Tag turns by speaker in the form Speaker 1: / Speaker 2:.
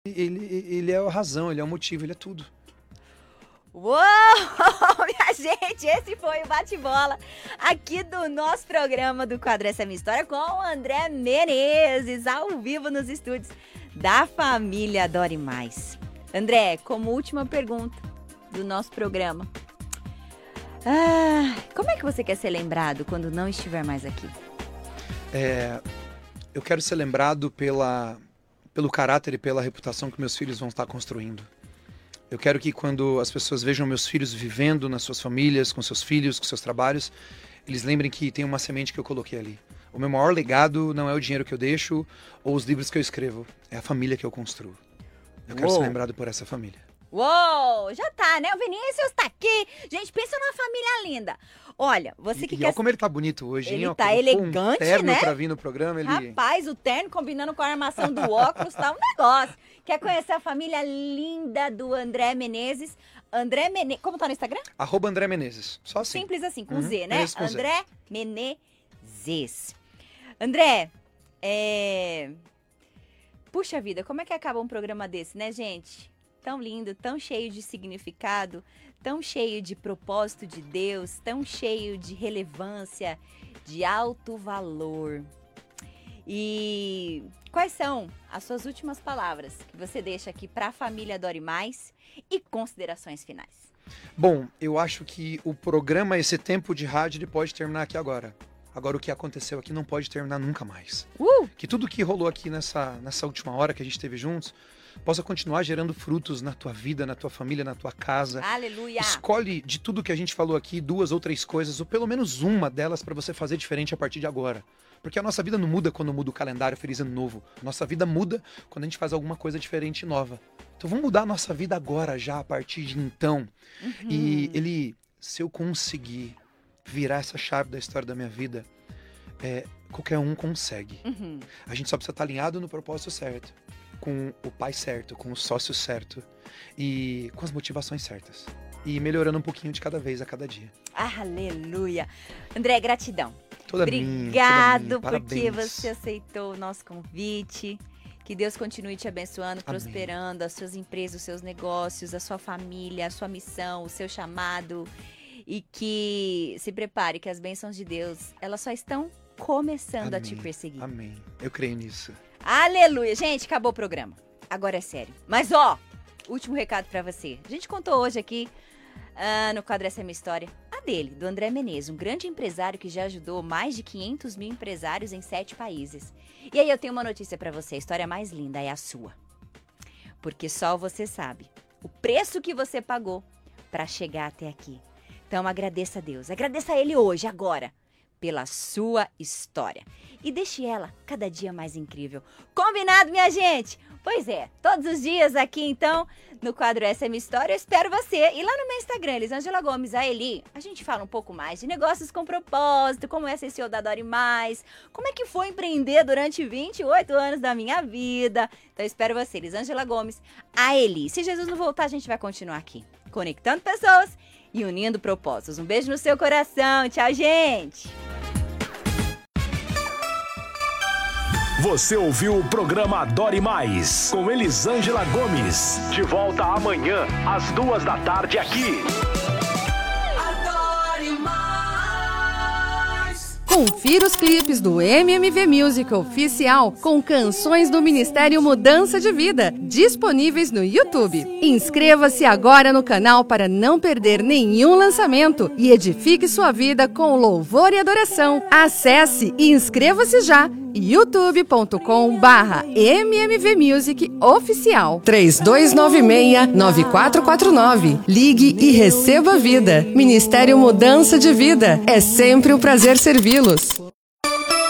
Speaker 1: ele é a razão, ele é o motivo, ele é tudo.
Speaker 2: Uou! Minha gente, esse foi o bate-bola aqui do nosso programa do quadro Essa é Minha História com o André Menezes, ao vivo nos estúdios da família Adore Mais. André, como última pergunta do nosso programa, como é que você quer ser lembrado quando não estiver mais aqui?
Speaker 1: Eu quero ser lembrado pelo caráter e pela reputação que meus filhos vão estar construindo. Eu quero que quando as pessoas vejam meus filhos vivendo nas suas famílias, com seus filhos, com seus trabalhos, eles lembrem que tem uma semente que eu coloquei ali. O meu maior legado não é o dinheiro que eu deixo ou os livros que eu escrevo, é a família que eu construo. Eu quero ser lembrado por essa família.
Speaker 2: Uou, já tá, né? O Vinícius tá aqui. Gente, pensa numa família linda. Olha, você que quer...
Speaker 1: olha como ele tá bonito hoje, hein?
Speaker 2: Ele tá elegante,
Speaker 1: terno,
Speaker 2: né?
Speaker 1: Pra vir no programa, ele...
Speaker 2: Rapaz, o terno combinando com a armação do óculos, tá um negócio. Quer conhecer a família linda do André Menezes? André Menezes... Como tá no Instagram?
Speaker 1: @André Menezes. Só assim.
Speaker 2: Simples assim, com Z, né?
Speaker 1: Com
Speaker 2: André
Speaker 1: Z.
Speaker 2: Menezes. André, Puxa vida, como é que acaba um programa desse, né, gente? Tão lindo, tão cheio de significado, tão cheio de propósito de Deus, tão cheio de relevância, de alto valor. E quais são as suas últimas palavras que você deixa aqui para a família Adore Mais e considerações finais?
Speaker 1: Bom, eu acho que o programa, esse tempo de rádio, ele pode terminar aqui agora. Agora, o que aconteceu aqui não pode terminar nunca mais. Que tudo que rolou aqui nessa última hora que a gente teve juntos possa continuar gerando frutos na tua vida, na tua família, na tua casa.
Speaker 2: Aleluia!
Speaker 1: Escolhe de tudo que a gente falou aqui 2 ou 3 coisas, ou pelo menos uma delas para você fazer diferente a partir de agora. Porque a nossa vida não muda quando muda o calendário Feliz Ano Novo. Nossa vida muda quando a gente faz alguma coisa diferente e nova. Então vamos mudar a nossa vida agora já, a partir de então. E se eu conseguir virar essa chave da história da minha vida, qualquer um consegue. A gente só precisa estar alinhado no propósito certo, com o pai certo, com o sócio certo e com as motivações certas. E melhorando um pouquinho de cada vez, a cada dia.
Speaker 2: Aleluia! André, gratidão.
Speaker 1: Obrigado
Speaker 2: porque você aceitou o nosso convite. Que Deus continue te abençoando, prosperando as suas empresas, os seus negócios, a sua família, a sua missão, o seu chamado. E que se prepare que as bênçãos de Deus, elas só estão começando a te perseguir.
Speaker 1: Amém. Eu creio nisso.
Speaker 2: Aleluia. Gente, acabou o programa. Agora é sério. Mas último recado pra você. A gente contou hoje aqui no quadro Essa é Minha História, a dele, do André Menezes, um grande empresário que já ajudou mais de 500 mil empresários em 7 países. E aí eu tenho uma notícia pra você, a história mais linda é a sua. Porque só você sabe o preço que você pagou pra chegar até aqui. Então agradeça a Deus, agradeça a Ele hoje, agora, pela sua história. E deixe ela cada dia mais incrível. Combinado, minha gente? Pois é, todos os dias aqui, então, no quadro Essa é Minha História, eu espero você. E lá no meu Instagram, Elisângela Gomes, a Eli, a gente fala um pouco mais de negócios com propósito, como é ser CEO da Adore Mais, como é que foi empreender durante 28 anos da minha vida. Então eu espero você, Elisângela Gomes, a Eli. Se Jesus não voltar, a gente vai continuar aqui, conectando pessoas e unindo propósitos. Um beijo no seu coração. Tchau, gente!
Speaker 3: Você ouviu o programa Adore Mais, com Elisângela Gomes. De volta amanhã, às 14h aqui.
Speaker 4: Adore Mais.
Speaker 5: Confira os clipes do MMV Music Oficial com canções do Ministério Mudança de Vida, disponíveis no YouTube. Inscreva-se agora no canal para não perder nenhum lançamento e edifique sua vida com louvor e adoração. Acesse e inscreva-se já. youtube.com/MMV Music Oficial. 3296-9449. Ligue e receba vida. Ministério Mudança de Vida. É sempre um prazer servi-los.